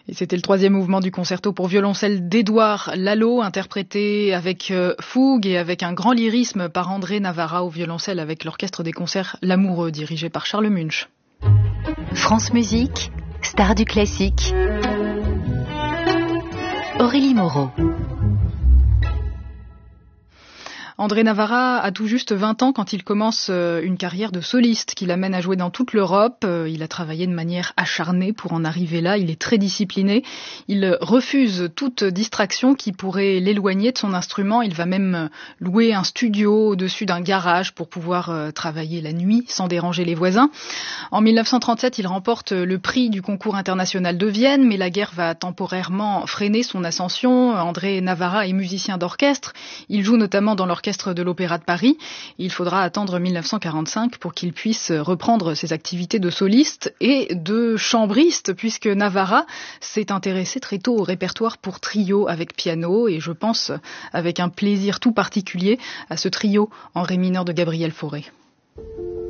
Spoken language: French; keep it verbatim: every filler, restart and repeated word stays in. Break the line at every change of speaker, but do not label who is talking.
Et c'était le troisième mouvement du concerto pour violoncelle d'Édouard Lalo, interprété avec euh, fougue et avec un grand lyrisme par André Navarra au violoncelle avec l'orchestre des concerts L'Amoureux, dirigé par Charles Munch.
France Musique, star du classique. Aurélie Moreau.
André Navarra a tout juste vingt ans quand il commence une carrière de soliste qui l'amène à jouer dans toute l'Europe. Il a travaillé de manière acharnée pour en arriver là. Il est très discipliné. Il refuse toute distraction qui pourrait l'éloigner de son instrument. Il va même louer un studio au-dessus d'un garage pour pouvoir travailler la nuit sans déranger les voisins. En mille neuf cent trente-sept, il remporte le prix du concours international de Vienne, mais la guerre va temporairement freiner son ascension. André Navarra est musicien d'orchestre. Il joue notamment dans l'orchestre de l'Opéra de Paris. Il faudra attendre mille neuf cent quarante-cinq pour qu'il puisse reprendre ses activités de soliste et de chambriste, puisque Navarra s'est intéressé très tôt au répertoire pour trio avec piano, et je pense avec un plaisir tout particulier à ce trio en ré mineur de Gabriel Fauré.